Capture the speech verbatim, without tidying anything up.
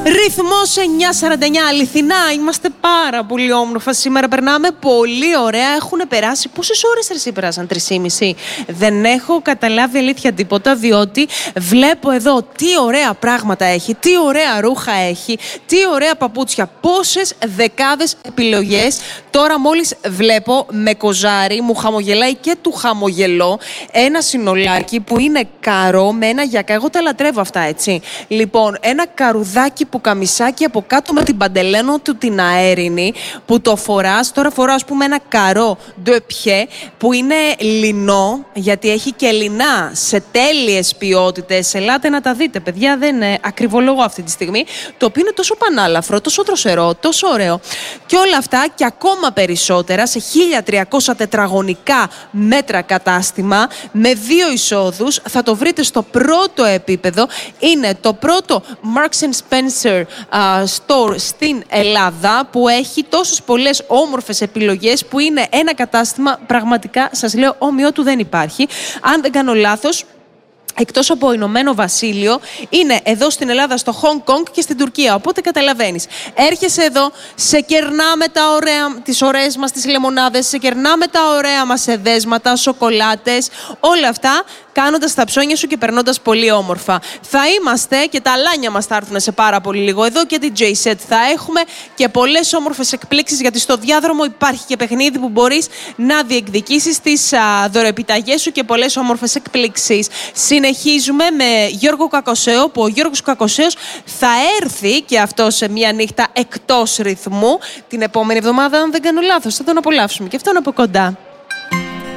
Ρυθμός εννιά σαράντα εννιά, αληθινά, είμαστε πάρα πολύ όμορφα σήμερα, περνάμε πολύ ωραία, έχουν περάσει, πόσες ώρες εσύ πέρασαν, τρεις και μισή. Δεν έχω καταλάβει αλήθεια τίποτα, διότι βλέπω εδώ τι ωραία πράγματα έχει, τι ωραία ρούχα έχει, τι ωραία παπούτσια, πόσες δεκάδες επιλογές. Τώρα μόλις βλέπω με κοζάρι, μου χαμογελάει και του χαμογελώ, ένα συνολάκι που είναι καρό με ένα γιακά, εγώ τα λατρεύω αυτά, έτσι. Λοιπόν, ένα καρουδάκι που καμισάκι από κάτω με την παντελένο του την αέρινη που το φοράς. Τώρα φοράω ας πούμε ένα καρό ντεπιέ που είναι λινό, γιατί έχει και λινά σε τέλειες ποιότητες. Ελάτε να τα δείτε, παιδιά, δεν είναι ακριβολογώ αυτή τη στιγμή. Το οποίο είναι τόσο πανάλαφρο, τόσο δροσερό, τόσο ωραίο. Και όλα αυτά και ακόμα περισσότερα σε χίλια τριακόσια τετραγωνικά μέτρα κατάστημα με δύο εισόδους. Θα το βρείτε στο πρώτο επίπεδο. Είναι το πρώτο Marks and Spencer Uh, store στην Ελλάδα που έχει τόσες πολλές όμορφες επιλογές, που είναι ένα κατάστημα πραγματικά, σας λέω, όμοιο του δεν υπάρχει. Αν δεν κάνω λάθος, εκτός από Ηνωμένο Βασίλειο, είναι εδώ στην Ελλάδα, στο Hong Kong και στην Τουρκία. Οπότε καταλαβαίνεις. Έρχεσαι εδώ, σε κερνάμε τα ωραία, τις ωραίες μας τις λεμονάδες, σε κερνάμε τα ωραία μας εδέσματα, σοκολάτες, όλα αυτά, κάνοντας τα ψώνια σου και περνώντας πολύ όμορφα. Θα είμαστε και τα αλάνια μας θα έρθουν σε πάρα πολύ λίγο. Εδώ και την J-Set θα έχουμε και πολλές όμορφες εκπλήξεις, γιατί στο διάδρομο υπάρχει και παιχνίδι που μπορείς να διεκδικήσεις τις α, δωρεοεπιταγές σου και πολλές όμορφες εκπλήξεις. Συνεχίζουμε με Γιώργο Κακοσέο, που ο Γιώργος Κακοσέος θα έρθει και αυτό σε μια νύχτα εκτός ρυθμού την επόμενη εβδομάδα, αν δεν κάνω λάθος. Θα τον απολαύσουμε και αυτόν από κοντά.